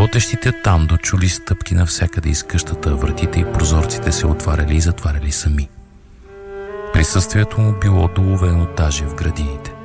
Работещите там дочули стъпки навсякъде из къщата, вратите и прозорците се отваряли и затваряли сами. Присъствието му било доловено даже в градините.